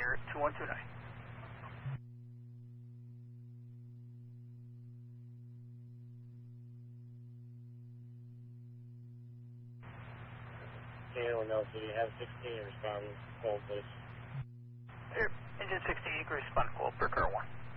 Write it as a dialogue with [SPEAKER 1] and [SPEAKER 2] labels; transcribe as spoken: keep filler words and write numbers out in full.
[SPEAKER 1] Spirit two one two nine.
[SPEAKER 2] Kilo Nelson, you have sixteen respond, call please.
[SPEAKER 1] Here, engine sixteen, you can respond, call per car one.